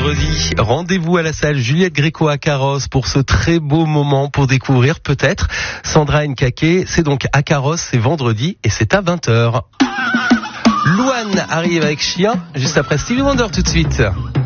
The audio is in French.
vendredi. Rendez-vous à la salle Juliette Gréco à Carrosse pour ce très beau moment pour découvrir peut-être Sandra Nkake. C'est donc à Carrosse, c'est vendredi et c'est à 20h. Louane arrive avec Chien juste après Stevie Wonder tout de suite.